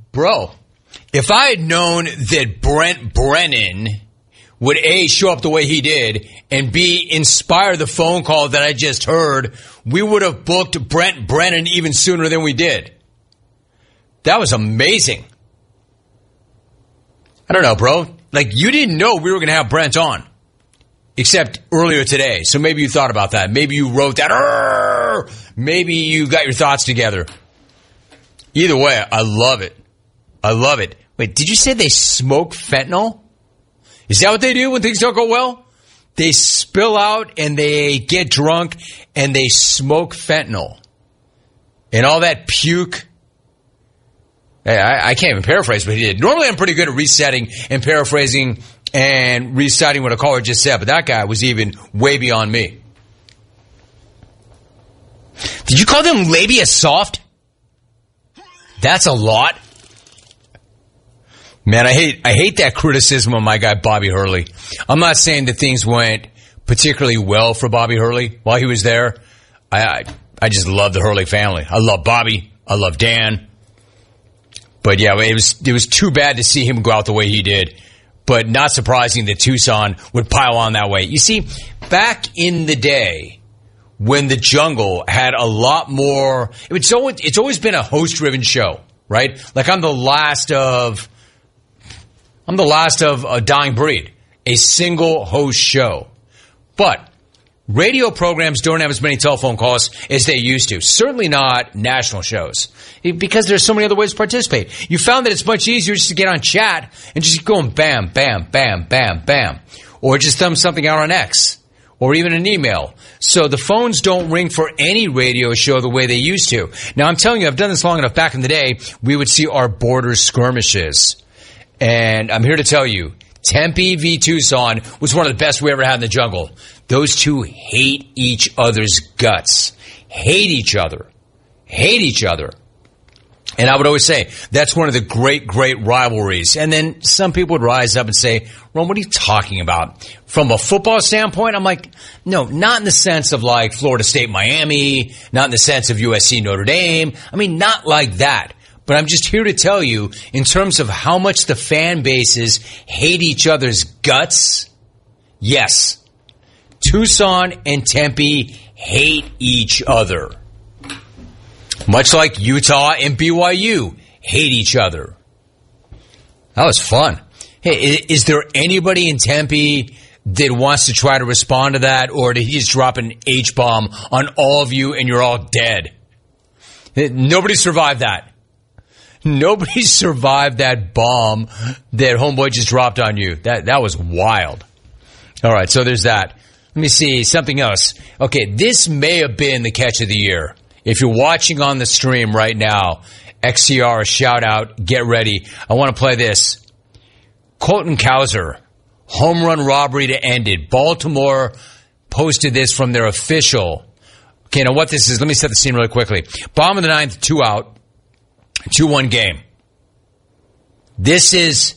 Bro, if I had known that Brent Brennan would A, show up the way he did, and B, inspire the phone call that I just heard, we would have booked Brent Brennan even sooner than we did. That was amazing. I don't know, bro. Like, you didn't know we were going to have Brent on. Except earlier today. So maybe you thought about that. Maybe you wrote that. Maybe you got your thoughts together. Either way, I love it. I love it. Wait, did you say they smoke fentanyl? Is that what they do when things don't go well? They spill out and they get drunk and they smoke fentanyl. And all that puke. I can't even paraphrase what he did. Normally I'm pretty good at resetting and paraphrasing and reciting what a caller just said, but that guy was even way beyond me. Did you call them labia soft? That's a lot. Man, I hate that criticism of my guy Bobby Hurley. I'm not saying that things went particularly well for Bobby Hurley while he was there. I just love the Hurley family. I love Bobby. I love Dan. But yeah, it was too bad to see him go out the way he did. But not surprising that Tucson would pile on that way. You see, back in the day when the Jungle had a lot more, it's always been a host-driven show, right? Like I'm the last of a dying breed, a single host show. But radio programs don't have as many telephone calls as they used to. Certainly not national shows, because there's so many other ways to participate. You found that it's much easier just to get on chat and just go and bam, bam, bam, bam, bam. Or just thumb something out on X. Or even an email. So the phones don't ring for any radio show the way they used to. Now, I'm telling you, I've done this long enough. Back in the day, we would see our border skirmishes. And I'm here to tell you, Tempe v. Tucson was one of the best we ever had in the Jungle. Those two hate each other's guts. Hate each other. Hate each other. And I would always say, that's one of the great, great rivalries. And then some people would rise up and say, Ron, what are you talking about? From a football standpoint, I'm like, no, not in the sense of like Florida State, Miami, not in the sense of USC, Notre Dame. I mean, not like that. But I'm just here to tell you, in terms of how much the fan bases hate each other's guts, yes, Tucson and Tempe hate each other. Much like Utah and BYU hate each other. That was fun. Hey, is there anybody in Tempe that wants to try to respond to that, or did he just drop an H-bomb on all of you and you're all dead? Nobody survived that. Nobody survived that bomb that Homeboy just dropped on you. That was wild. All right, so there's that. Let me see, something else. Okay, this may have been the catch of the year. If you're watching on the stream right now, XCR, shout out, get ready. I want to play this. Colton Cowser, home run robbery to end it. Baltimore posted this from their official. Okay, now what this is, let me set the scene really quickly. Bottom of the ninth, 2 out, 2-1 game. This is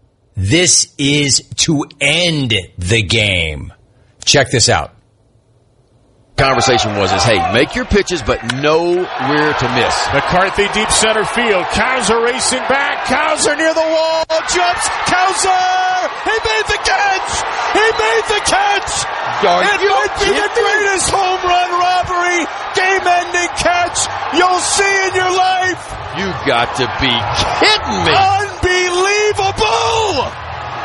to end the game. Check this out. Conversation was, hey, make your pitches, but know where to miss. McCarthy deep center field. Cowser racing back. Cowser near the wall. Jumps. Cowser! He made the catch! He made the catch! It might be the greatest home run robbery, game-ending catch you'll see in your life! You got to be kidding me! Unbelievable!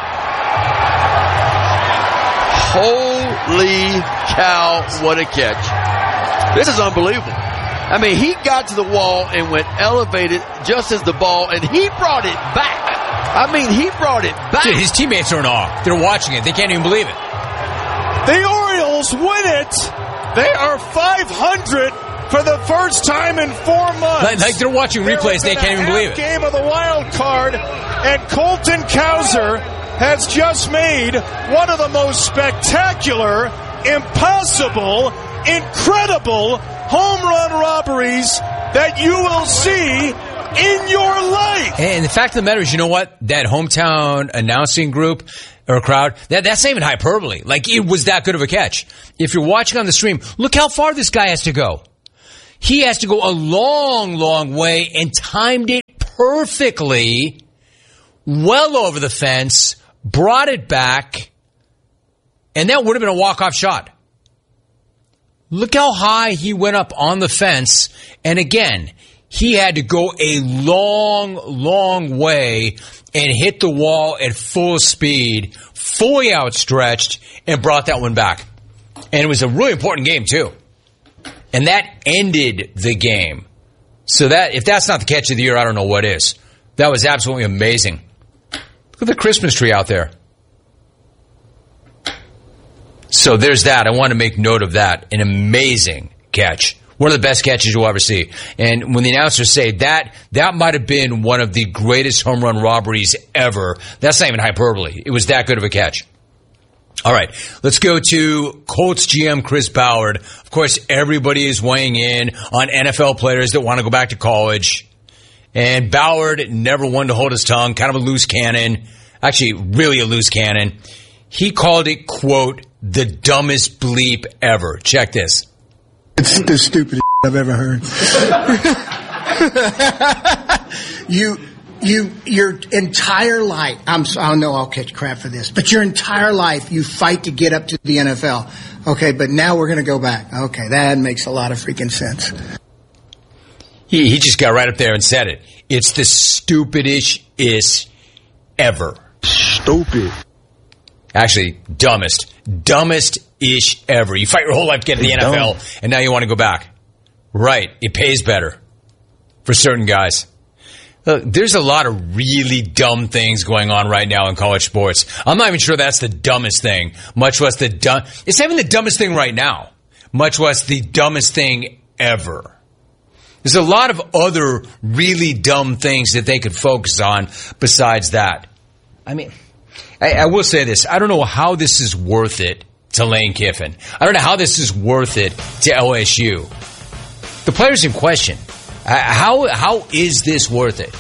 Holy cow, what a catch. This is unbelievable. I mean, he got to the wall and went elevated just as the ball, and he brought it back. I mean, he brought it back. Dude, his teammates are in awe. They're watching it. They can't even believe it. The Orioles win it. They are 500 for the first time in 4 months. Like they're watching replays. They can't even believe it. Game of the wild card, and Colton Cowser has just made one of the most spectacular, impossible, incredible home run robberies that you will see in your life. And the fact of the matter is, you know what? That hometown announcing group or crowd, that's not even hyperbole. Like, it was that good of a catch. If you're watching on the stream, look how far this guy has to go. He has to go a long, long way and timed it perfectly well over the fence, brought it back, and that would have been a walk-off shot. Look how high he went up on the fence. And again, he had to go a long, long way and hit the wall at full speed, fully outstretched, and brought that one back. And it was a really important game, too. And that ended the game. So that, if that's not the catch of the year, I don't know what is. That was absolutely amazing. Look at the Christmas tree out there. So there's that. I want to make note of that. An amazing catch. One of the best catches you'll ever see. And when the announcers say that might have been one of the greatest home run robberies ever, that's not even hyperbole. It was that good of a catch. All right, let's go to Colts GM Chris Ballard. Of course, everybody is weighing in on NFL players that want to go back to college. And Ballard, never one to hold his tongue, kind of a loose cannon. Actually, really a loose cannon. He called it, quote, the dumbest bleep ever. Check this. It's the stupidest I've ever heard. Your entire life, I know I'll catch crap for this, but your entire life you fight to get up to the NFL. Okay, but now we're going to go back. Okay, that makes a lot of freaking sense. He just got right up there and said it. It's the stupidest ever. Stupid. Actually, dumbest-ish ever. You fight your whole life to get to the NFL, and now you want to go back. Right. It pays better for certain guys. Look, there's a lot of really dumb things going on right now in college sports. I'm not even sure that's the dumbest thing, much less the dumb. It's not even the dumbest thing right now, much less the dumbest thing ever. There's a lot of other really dumb things that they could focus on besides that. I mean, I will say this. I don't know how this is worth it to Lane Kiffin. I don't know how this is worth it to LSU. The players in question. How is this worth it?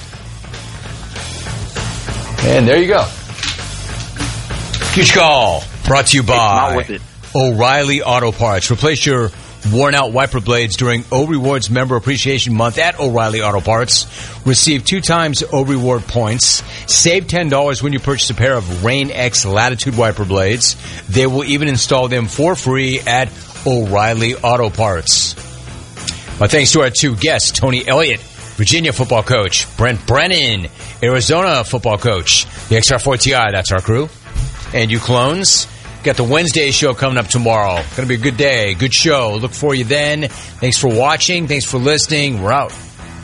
And there you go. Huge call brought to you by O'Reilly Auto Parts. Replace your worn-out wiper blades during O Rewards Member Appreciation Month at O'Reilly Auto Parts. Receive 2 times O Reward points. Save $10 when you purchase a pair of Rain X Latitude wiper blades. They will even install them for free at O'Reilly Auto Parts. My thanks to our 2 guests, Tony Elliott, Virginia football coach, Brent Brennan, Arizona football coach, the XR4TI, that's our crew, and you clones. Got the Wednesday show coming up tomorrow. Going to be a good day, good show. Look for you then. Thanks for watching. Thanks for listening. We're out.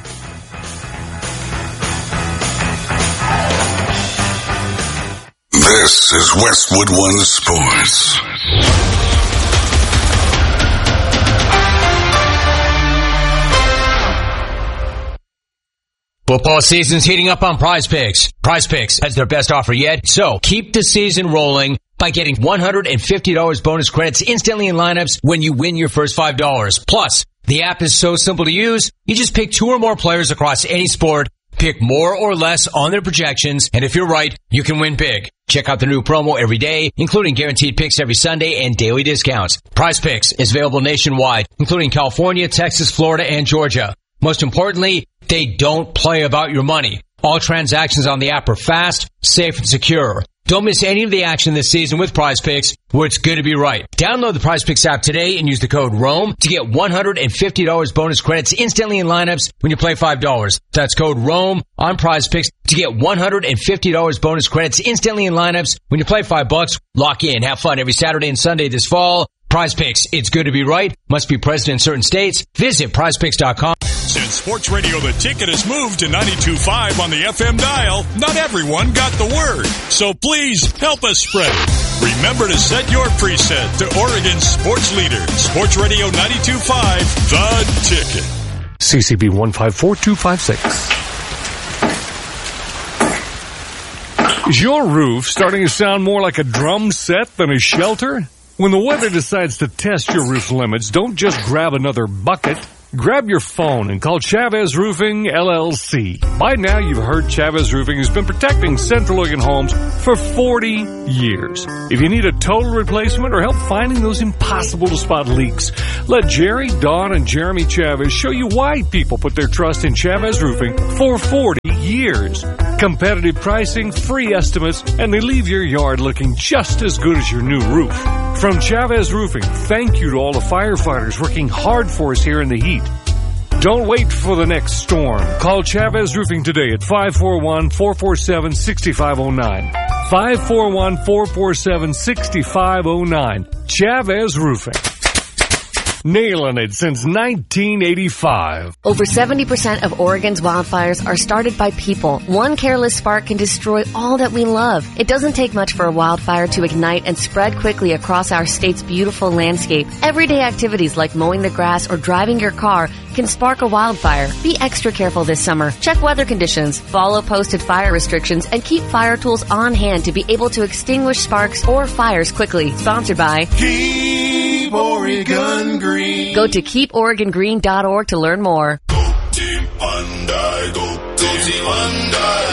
This is Westwood One Sports. Football season's heating up on Prize Picks. Prize Picks has their best offer yet, so keep the season rolling by getting $150 bonus credits instantly in lineups when you win your first $5. Plus, the app is so simple to use, you just pick 2 or more players across any sport, pick more or less on their projections, and if you're right, you can win big. Check out the new promo every day, including guaranteed picks every Sunday and daily discounts. Prize Picks is available nationwide, including California, Texas, Florida, and Georgia. Most importantly, they don't play about your money. All transactions on the app are fast, safe, and secure. Don't miss any of the action this season with Prize Picks, where it's good to be right. Download the Prize Picks app today and use the code ROAM to get $150 bonus credits instantly in lineups when you play $5. That's code ROAM on Prize Picks to get $150 bonus credits instantly in lineups when you play $5. Lock in. Have fun every Saturday and Sunday this fall. Prize Picks. It's good to be right. Must be present in certain states. Visit prizepicks.com. Since Sports Radio The Ticket has moved to 92.5 on the FM dial, not everyone got the word. So please help us spread it. Remember to set your preset to Oregon's sports leader, Sports Radio 92.5, The Ticket. CCB 154256. Is your roof starting to sound more like a drum set than a shelter? When the weather decides to test your roof limits, don't just grab another bucket. Grab your phone and call Chavez Roofing, LLC. By now, you've heard Chavez Roofing has been protecting Central Oregon homes for 40 years. If you need a total replacement or help finding those impossible-to-spot leaks, let Jerry, Don, and Jeremy Chavez show you why people put their trust in Chavez Roofing for 40 years. Competitive pricing, free estimates, and they leave your yard looking just as good as your new roof. From Chavez Roofing, thank you to all the firefighters working hard for us here in the heat. Don't wait for the next storm. Call Chavez Roofing today at 541-447-6509. 541-447-6509. Chavez Roofing. Nailing it since 1985. Over 70% of Oregon's wildfires are started by people. One careless spark can destroy all that we love. It doesn't take much for a wildfire to ignite and spread quickly across our state's beautiful landscape. Everyday activities like mowing the grass or driving your car can spark a wildfire. Be extra careful this summer. Check weather conditions, follow posted fire restrictions, and keep fire tools on hand to be able to extinguish sparks or fires quickly. Sponsored by Keep Oregon Green. Go to keeporegongreen.org to learn more. Go Team Hyundai, go Team Hyundai.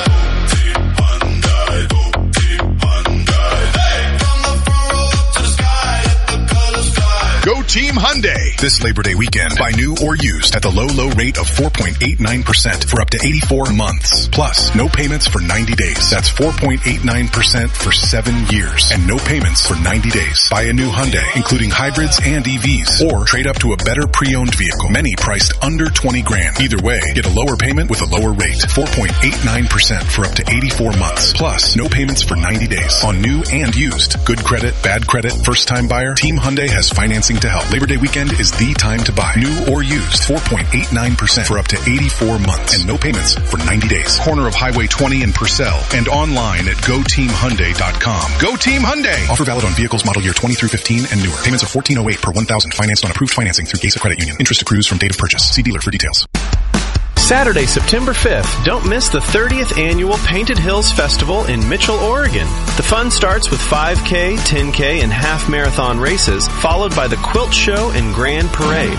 Go Team Hyundai. This Labor Day weekend, buy new or used at the low rate of 4.89% for up to 84 months. Plus, no payments for 90 days. That's 4.89% for 7 years. And no payments for 90 days. Buy a new Hyundai, including hybrids and EVs. Or trade up to a better pre-owned vehicle. Many priced under 20 grand. Either way, get a lower payment with a lower rate. 4.89% for up to 84 months. Plus, no payments for 90 days. On new and used. Good credit, bad credit, first time buyer. Team Hyundai has financing to help. Labor Day weekend is the time to buy. New or used. 4.89% for up to 84 months. And no payments for 90 days. Corner of Highway 20 in Purcell. And online at GoTeamHyundai.com. Go Team Hyundai! Offer valid on vehicles model year 20 through 15 and newer. Payments of $1,408 per $1,000 financed on approved financing through Gesa Credit Union. Interest accrues from date of purchase. See dealer for details. Saturday, September 5th, don't miss the 30th annual Painted Hills Festival in Mitchell, Oregon. The fun starts with 5K, 10K, and half marathon races, followed by the quilt show and grand parade.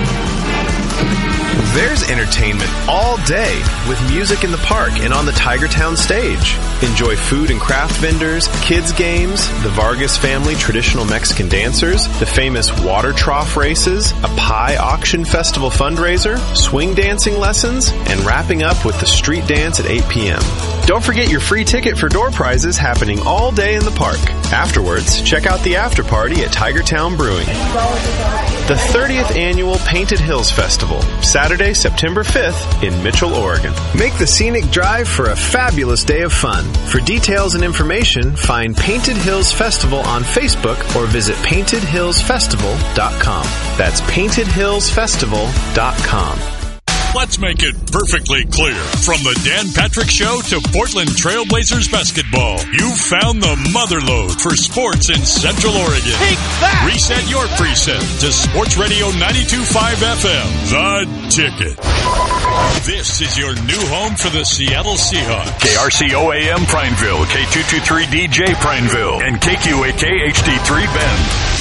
There's entertainment all day with music in the park and on the Tigertown stage. Enjoy food and craft vendors, kids games, the Vargas family traditional Mexican dancers, the famous water trough races, a pie auction festival fundraiser, swing dancing lessons, and wrapping up with the street dance at 8 p.m. Don't forget your free ticket for door prizes happening all day in the park. Afterwards, check out the after party at Tigertown Brewing. The 30th annual Painted Hills Festival, Saturday, September 5th in Mitchell, Oregon. Make the scenic drive for a fabulous day of fun. For details and information, find Painted Hills Festival on Facebook or visit paintedhillsfestival.com. That's paintedhillsfestival.com. Let's make it perfectly clear. From the Dan Patrick Show to Portland Trailblazers basketball, you found the motherlode for sports in Central Oregon. Take that! Reset your preset to Sports Radio 92.5 FM, The Ticket. This is your new home for the Seattle Seahawks. KRCO-AM Prineville, K223DJ Prineville, and KQAK HD3 Bend.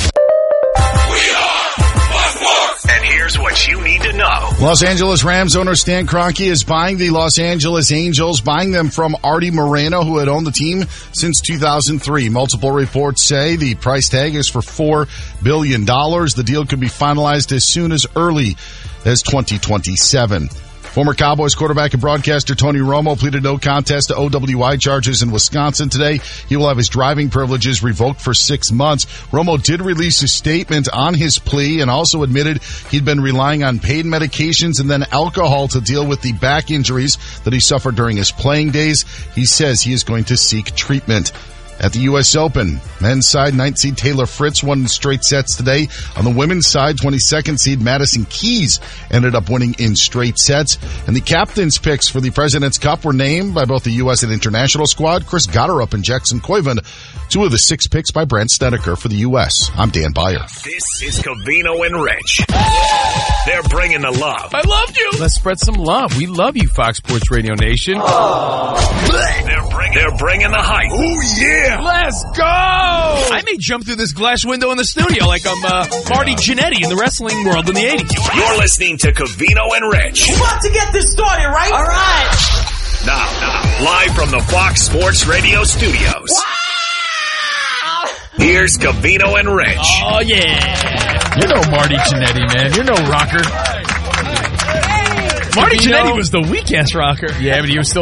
And here's what you need to know. Los Angeles Rams owner Stan Kroenke is buying the Los Angeles Angels, buying them from Artie Moreno, who had owned the team since 2003. Multiple reports say the price tag is for $4 billion. The deal could be finalized as soon as early as 2027. Former Cowboys quarterback and broadcaster Tony Romo pleaded no contest to OWI charges in Wisconsin today. He will have his driving privileges revoked for 6 months. Romo did release a statement on his plea and also admitted he'd been relying on pain medications and then alcohol to deal with the back injuries that he suffered during his playing days. He says he is going to seek treatment. At the U.S. Open, men's side 9th seed Taylor Fritz won in straight sets today. On the women's side, 22nd seed Madison Keys ended up winning in straight sets. And the captain's picks for the President's Cup were named by both the U.S. and international squad. Chris Gotterup and Jackson Koivu, 2 of the 6 picks by Brent Snedeker for the U.S. I'm Dan Beyer. This is Covino and Rich. They're bringing the love. I loved you. Let's spread some love. We love you, Fox Sports Radio Nation. They're bringing the hype. Oh, yeah. Yeah! Let's go! I may jump through this glass window in the studio like I'm Marty Jannetty in the wrestling world in the 80s. You're listening to Covino and Rich. We're about to get this started, right? All right. Now, live from the Fox Sports Radio studios. Wow! Here's Covino and Rich. Oh, yeah. You know Marty Jannetty, man. You're no rocker. Marty Jannetty was the weak-ass rocker. Yeah, but he was still